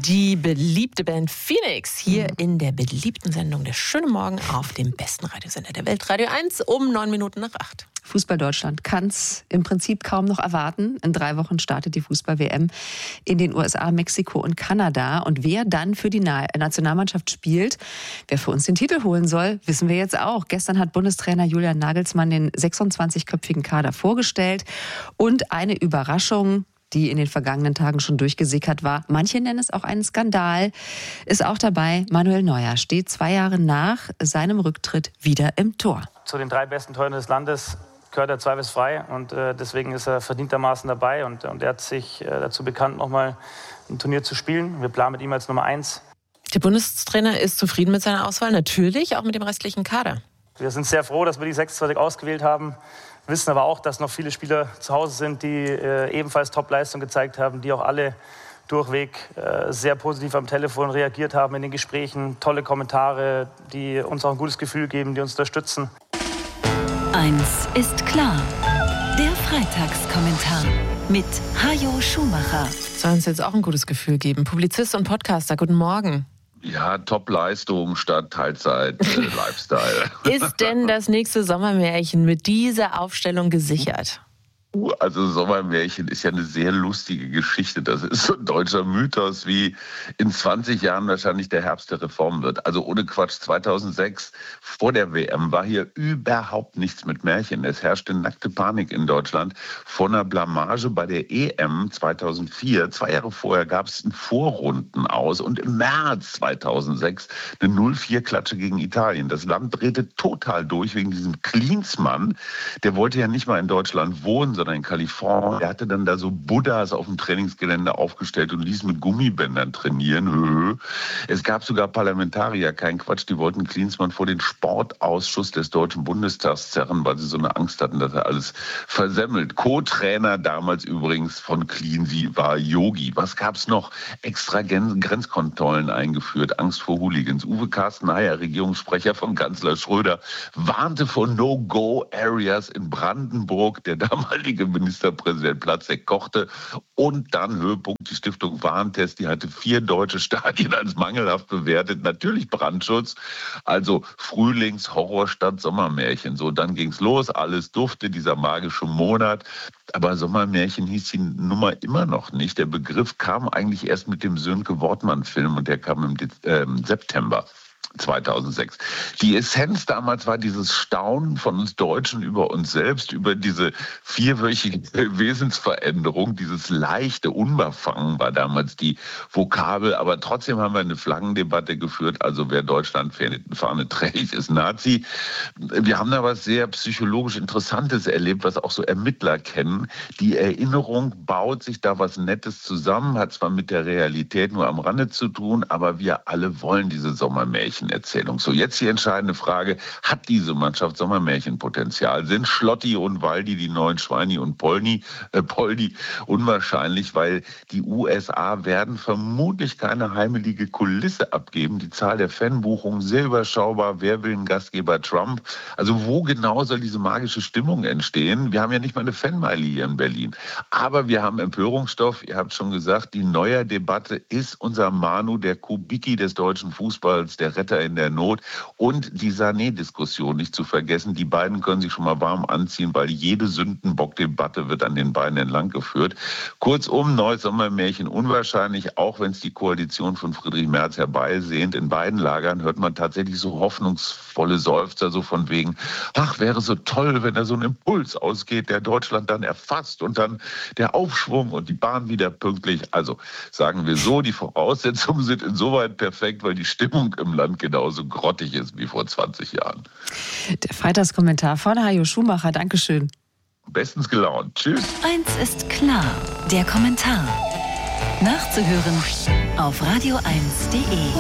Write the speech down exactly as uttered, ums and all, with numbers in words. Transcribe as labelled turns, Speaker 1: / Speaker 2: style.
Speaker 1: Die beliebte Band Phoenix hier in der beliebten Sendung Der schöne Morgen auf dem besten Radiosender der Welt, Radio eins, um neun Minuten nach acht.
Speaker 2: Fußball Deutschland kann es im Prinzip kaum noch erwarten. In drei Wochen startet die Fußball-W M in den U S A, Mexiko und Kanada. Und wer dann für die Nationalmannschaft spielt, wer für uns den Titel holen soll, wissen wir jetzt auch. Gestern hat Bundestrainer Julian Nagelsmann den sechsundzwanzigköpfigen Kader vorgestellt. Und eine Überraschung, die in den vergangenen Tagen schon durchgesickert war. Manche nennen es auch einen Skandal. Ist auch dabei, Manuel Neuer steht zwei Jahre nach seinem Rücktritt wieder im Tor.
Speaker 3: Zu den drei besten Torhütern des Landes gehört er zweifelsfrei und äh, deswegen ist er verdientermaßen dabei und, und er hat sich äh, dazu bekannt, nochmal ein Turnier zu spielen. Wir planen mit ihm als Nummer eins.
Speaker 1: Der Bundestrainer ist zufrieden mit seiner Auswahl, natürlich auch mit dem restlichen Kader.
Speaker 3: Wir sind sehr froh, dass wir die sechsundzwanzig ausgewählt haben. Wissen aber auch, dass noch viele Spieler zu Hause sind, die äh, ebenfalls Top-Leistung gezeigt haben, die auch alle durchweg äh, sehr positiv am Telefon reagiert haben in den Gesprächen. Tolle Kommentare, die uns auch ein gutes Gefühl geben, die uns unterstützen.
Speaker 4: Eins ist klar, der Freitagskommentar mit Hajo Schumacher.
Speaker 1: Soll uns jetzt auch ein gutes Gefühl geben. Publizist und Podcaster, guten Morgen.
Speaker 5: Ja, Top-Leistung statt Teilzeit-Lifestyle.
Speaker 1: Äh, Ist denn das nächste Sommermärchen mit dieser Aufstellung gesichert?
Speaker 5: Also Sommermärchen ist ja eine sehr lustige Geschichte. Das ist so ein deutscher Mythos, wie in zwanzig Jahren wahrscheinlich der Herbst der Reform wird. Also ohne Quatsch, zweitausendsechs vor der W M war hier überhaupt nichts mit Märchen. Es herrschte nackte Panik in Deutschland vor einer Blamage bei der E M zweitausendvier. Zwei Jahre vorher gab es ein Vorrunden aus und im März zweitausendsechs eine null vier Klatsche gegen Italien. Das Land drehte total durch wegen diesem Klinsmann. Der wollte ja nicht mal in Deutschland wohnen, sondern in Kalifornien. Er hatte dann da so Buddhas auf dem Trainingsgelände aufgestellt und ließ mit Gummibändern trainieren. Es gab sogar Parlamentarier, kein Quatsch, die wollten Klinsmann vor den Sportausschuss des Deutschen Bundestags zerren, weil sie so eine Angst hatten, dass er alles versemmelt. Co-Trainer damals übrigens von Cleansy war Yogi. Was gab's noch? Extra Grenzkontrollen eingeführt, Angst vor Hooligans. Uwe Carsten Heyer, Regierungssprecher von Kanzler Schröder, warnte vor No-Go-Areas in Brandenburg. Der damalige Ministerpräsident Platzek kochte und dann Höhepunkt die Stiftung Warentest, die hatte vier deutsche Stadien als mangelhaft bewertet, natürlich Brandschutz, also Frühlings-Horror statt Sommermärchen. So, dann ging's los, alles dufte, dieser magische Monat, aber Sommermärchen hieß die Nummer immer noch nicht. Der Begriff kam eigentlich erst mit dem Sönke-Wortmann-Film und der kam im Dez- äh, September zweitausendsechs. Die Essenz damals war dieses Staunen von uns Deutschen über uns selbst, über diese vierwöchige Wesensveränderung, dieses leichte Unbefangen war damals die Vokabel, aber trotzdem haben wir eine Flaggendebatte geführt, also wer Deutschland-Fahne trägt, ist Nazi. Wir haben da was sehr psychologisch Interessantes erlebt, was auch so Ermittler kennen. Die Erinnerung baut sich da was Nettes zusammen, hat zwar mit der Realität nur am Rande zu tun, aber wir alle wollen diese Sommermärchen. Erzählung. So, jetzt die entscheidende Frage, hat diese Mannschaft Sommermärchenpotenzial? Sind Schlotti und Waldi, die neuen Schweini und Polni, äh, Poldi unwahrscheinlich, weil die U S A werden vermutlich keine heimelige Kulisse abgeben. Die Zahl der Fanbuchungen sehr überschaubar. Wer will einen Gastgeber Trump? Also wo genau soll diese magische Stimmung entstehen? Wir haben ja nicht mal eine Fanmeile hier in Berlin. Aber wir haben Empörungsstoff. Ihr habt schon gesagt, die Neuer-Debatte ist unser Manu, der Kubicki des deutschen Fußballs, der Retter in der Not und die Sané-Diskussion nicht zu vergessen. Die beiden können sich schon mal warm anziehen, weil jede Sündenbock-Debatte wird an den beiden entlang geführt. Kurzum, neues Sommermärchen unwahrscheinlich, auch wenn es die Koalition von Friedrich Merz herbeisehnt. In beiden Lagern hört man tatsächlich so hoffnungsvolle Seufzer, so von wegen, ach, wäre so toll, wenn da so ein Impuls ausgeht, der Deutschland dann erfasst und dann der Aufschwung und die Bahn wieder pünktlich. Also sagen wir so, die Voraussetzungen sind insoweit perfekt, weil die Stimmung im Land genauso grottig ist wie vor zwanzig Jahren.
Speaker 2: Der Freitagskommentar von Hajo Schumacher. Dankeschön.
Speaker 5: Bestens gelaunt. Tschüss.
Speaker 4: Eins ist klar, der Kommentar. Nachzuhören auf radio eins punkt de.